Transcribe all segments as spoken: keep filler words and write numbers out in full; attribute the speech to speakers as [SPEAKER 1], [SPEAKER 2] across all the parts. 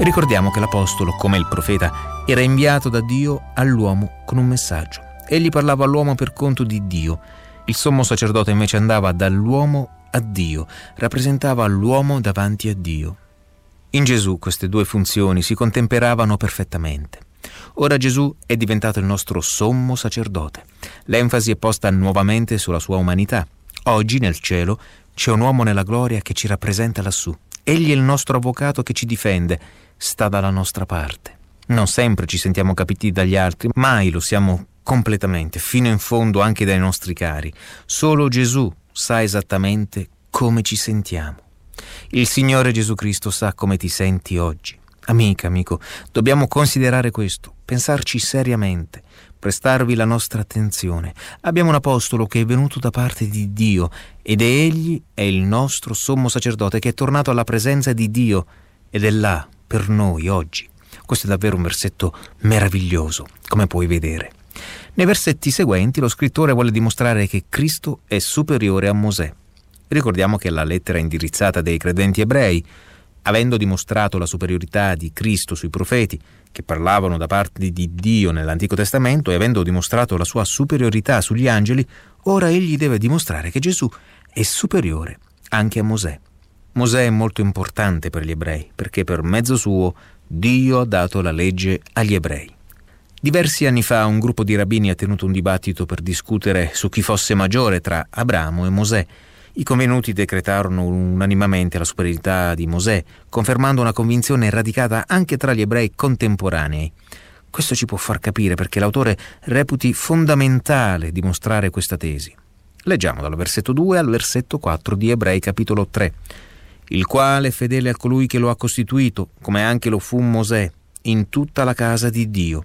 [SPEAKER 1] Ricordiamo che l'apostolo, come il profeta, era inviato da Dio all'uomo con un messaggio. Egli parlava all'uomo per conto di Dio. Il sommo sacerdote invece andava dall'uomo a Dio, rappresentava l'uomo davanti a Dio. In Gesù queste due funzioni si contemperavano perfettamente. Ora Gesù è diventato il nostro sommo sacerdote. L'enfasi è posta nuovamente sulla sua umanità. Oggi nel cielo c'è un uomo nella gloria che ci rappresenta lassù. Egli è il nostro avvocato che ci difende, sta dalla nostra parte. Non sempre ci sentiamo capiti dagli altri, mai lo siamo completamente, fino in fondo anche dai nostri cari. Solo Gesù sa esattamente come ci sentiamo. Il Signore Gesù Cristo sa come ti senti oggi. Amica, amico, dobbiamo considerare questo, pensarci seriamente, prestarvi la nostra attenzione. Abbiamo un apostolo che è venuto da parte di Dio ed egli è il nostro sommo sacerdote che è tornato alla presenza di Dio ed è là per noi oggi. Questo è davvero un versetto meraviglioso, come puoi vedere. Nei versetti seguenti lo scrittore vuole dimostrare che Cristo è superiore a Mosè. Ricordiamo che la lettera è indirizzata dai credenti ebrei. Avendo dimostrato la superiorità di Cristo sui profeti, che parlavano da parte di Dio nell'Antico Testamento, e avendo dimostrato la sua superiorità sugli angeli, ora egli deve dimostrare che Gesù è superiore anche a Mosè. Mosè è molto importante per gli ebrei, perché per mezzo suo Dio ha dato la legge agli ebrei. Diversi anni fa un gruppo di rabbini ha tenuto un dibattito per discutere su chi fosse maggiore tra Abramo e Mosè. I convenuti decretarono unanimemente la superiorità di Mosè, confermando una convinzione radicata anche tra gli ebrei contemporanei. Questo ci può far capire perché l'autore reputi fondamentale dimostrare questa tesi. Leggiamo dal versetto due al versetto quattro di Ebrei capitolo tre. Il quale è fedele a colui che lo ha costituito, come anche lo fu Mosè, in tutta la casa di Dio.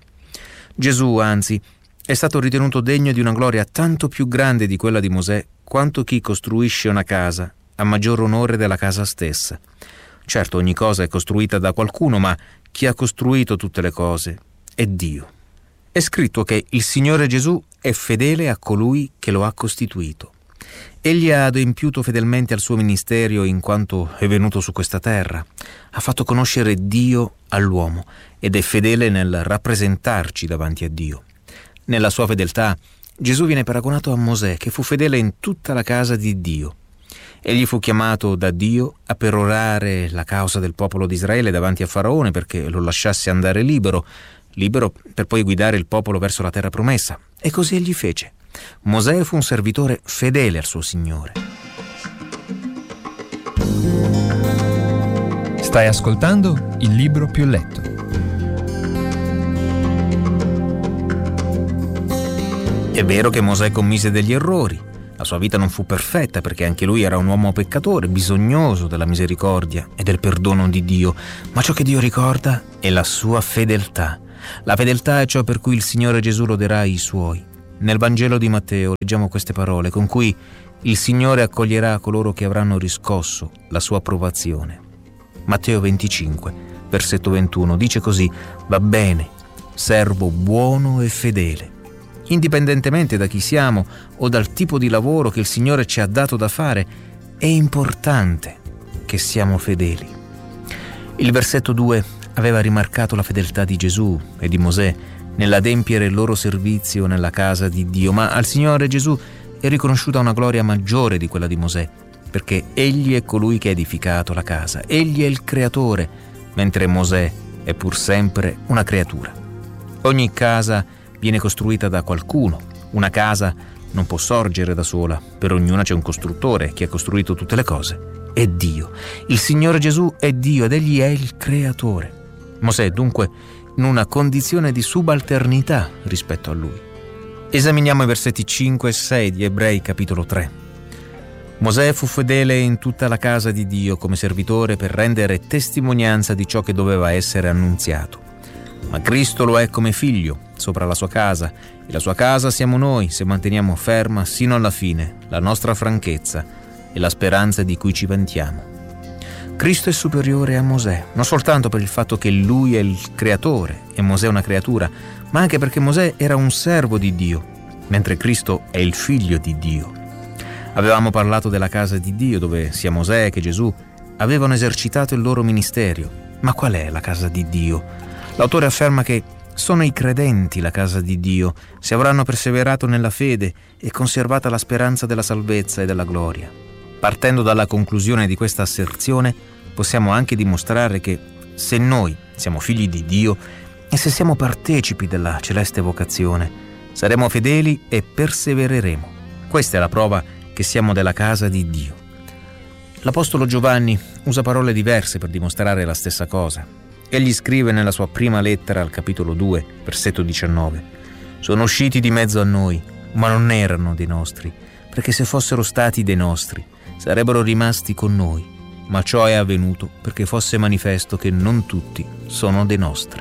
[SPEAKER 1] Gesù, anzi, è stato ritenuto degno di una gloria tanto più grande di quella di Mosè, quanto chi costruisce una casa ha maggior onore della casa stessa. Certo, ogni cosa è costruita da qualcuno, ma chi ha costruito tutte le cose è Dio. È scritto che il Signore Gesù è fedele a colui che lo ha costituito. Egli ha adempiuto fedelmente al suo ministero in quanto è venuto su questa terra. Ha fatto conoscere Dio all'uomo ed è fedele nel rappresentarci davanti a Dio. Nella sua fedeltà Gesù viene paragonato a Mosè, che fu fedele in tutta la casa di Dio. Egli fu chiamato da Dio a perorare la causa del popolo di Israele davanti a Faraone perché lo lasciasse andare libero, libero per poi guidare il popolo verso la terra promessa. E così egli fece. Mosè fu un servitore fedele al suo Signore.
[SPEAKER 2] Stai ascoltando Il Libro Più Letto.
[SPEAKER 1] È vero che Mosè commise degli errori. La sua vita non fu perfetta perché anche lui era un uomo peccatore, bisognoso della misericordia e del perdono di Dio. Ma ciò che Dio ricorda è la sua fedeltà. La fedeltà è ciò per cui il Signore Gesù loderà i suoi. Nel Vangelo di Matteo leggiamo queste parole con cui il Signore accoglierà coloro che avranno riscosso la sua approvazione. Matteo venticinque, versetto ventuno, dice così: va bene, servo buono e fedele. Indipendentemente da chi siamo o dal tipo di lavoro che il Signore ci ha dato da fare, è importante che siamo fedeli. Il versetto due aveva rimarcato la fedeltà di Gesù e di Mosè nell'adempiere il loro servizio nella casa di Dio, ma al Signore Gesù è riconosciuta una gloria maggiore di quella di Mosè, perché egli è colui che ha edificato la casa, egli è il creatore, mentre Mosè è pur sempre una creatura. Ogni casa viene costruita da qualcuno. Una casa non può sorgere da sola. Per ognuna c'è un costruttore. Chi ha costruito tutte le cose è Dio. Il Signore Gesù è Dio ed egli è il creatore. Mosè dunque in una condizione di subalternità rispetto a lui. Esaminiamo i versetti cinque e sei di Ebrei capitolo tre. Mosè fu fedele in tutta la casa di Dio come servitore per rendere testimonianza di ciò che doveva essere annunziato. Ma Cristo lo è come figlio sopra la sua casa, e la sua casa siamo noi se manteniamo ferma sino alla fine la nostra franchezza e la speranza di cui ci vantiamo. Cristo è superiore a Mosè, non soltanto per il fatto che lui è il creatore e Mosè è una creatura, ma anche perché Mosè era un servo di Dio, mentre Cristo è il figlio di Dio. Avevamo parlato della casa di Dio, dove sia Mosè che Gesù avevano esercitato il loro ministero. Ma qual è la casa di Dio? L'autore afferma che sono i credenti la casa di Dio, se avranno perseverato nella fede e conservata la speranza della salvezza e della gloria. Partendo dalla conclusione di questa asserzione, possiamo anche dimostrare che se noi siamo figli di Dio e se siamo partecipi della celeste vocazione, saremo fedeli e persevereremo. Questa è la prova che siamo della casa di Dio. L'Apostolo Giovanni usa parole diverse per dimostrare la stessa cosa. Egli scrive nella sua prima lettera al capitolo due, versetto diciannove: «Sono usciti di mezzo a noi, ma non erano dei nostri, perché se fossero stati dei nostri, sarebbero rimasti con noi. Ma ciò è avvenuto perché fosse manifesto che non tutti sono dei nostri».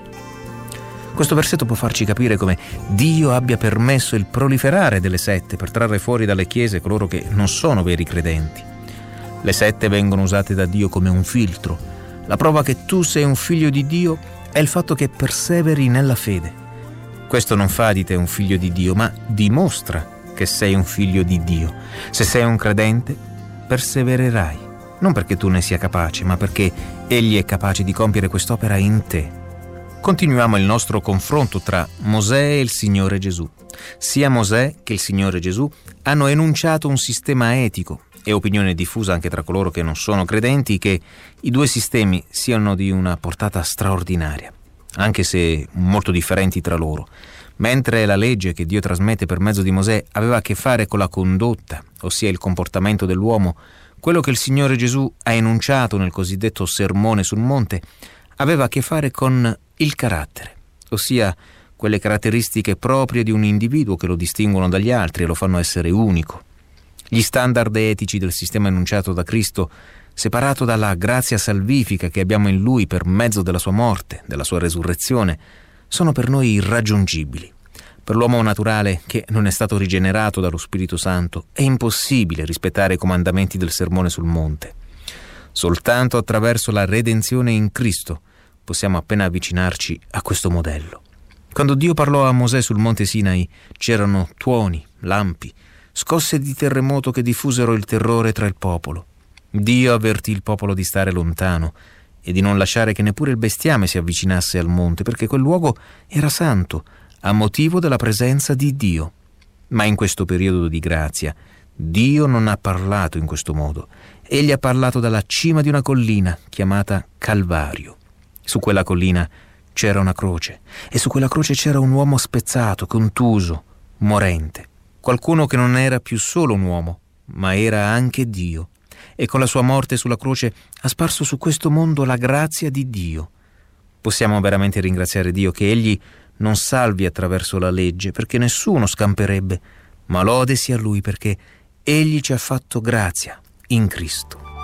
[SPEAKER 1] Questo versetto può farci capire come Dio abbia permesso il proliferare delle sette per trarre fuori dalle chiese coloro che non sono veri credenti. Le sette vengono usate da Dio come un filtro. La prova che tu sei un figlio di Dio è il fatto che perseveri nella fede. Questo non fa di te un figlio di Dio, ma dimostra che sei un figlio di Dio. Se sei un credente, persevererai, non perché tu ne sia capace, ma perché Egli è capace di compiere quest'opera in te. Continuiamo il nostro confronto tra Mosè e il Signore Gesù. Sia Mosè che il Signore Gesù hanno enunciato un sistema etico. È opinione diffusa anche tra coloro che non sono credenti che i due sistemi siano di una portata straordinaria, anche se molto differenti tra loro. Mentre la legge che Dio trasmette per mezzo di Mosè aveva a che fare con la condotta, ossia il comportamento dell'uomo, quello che il Signore Gesù ha enunciato nel cosiddetto Sermone sul Monte aveva a che fare con il carattere, ossia quelle caratteristiche proprie di un individuo che lo distinguono dagli altri e lo fanno essere unico. Gli standard etici del sistema enunciato da Cristo, separato dalla grazia salvifica che abbiamo in Lui per mezzo della sua morte, della sua resurrezione, sono per noi irraggiungibili. Per l'uomo naturale che non è stato rigenerato dallo Spirito Santo è impossibile rispettare i comandamenti del Sermone sul Monte. Soltanto attraverso la redenzione in Cristo possiamo appena avvicinarci a questo modello. Quando Dio parlò a Mosè sul Monte Sinai, c'erano tuoni, lampi, scosse di terremoto che diffusero il terrore tra il popolo. Dio avvertì il popolo di stare lontano e di non lasciare che neppure il bestiame si avvicinasse al monte, perché quel luogo era santo, a motivo della presenza di Dio. Ma in questo periodo di grazia, Dio non ha parlato in questo modo. Egli ha parlato dalla cima di una collina chiamata Calvario. Su quella collina c'era una croce, e su quella croce c'era un uomo spezzato, contuso, morente. Qualcuno che non era più solo un uomo, ma era anche Dio. E con la sua morte sulla croce ha sparso su questo mondo la grazia di Dio. Possiamo veramente ringraziare Dio che Egli non salvi attraverso la legge, perché nessuno scamperebbe, ma lode sia Lui perché Egli ci ha fatto grazia in Cristo.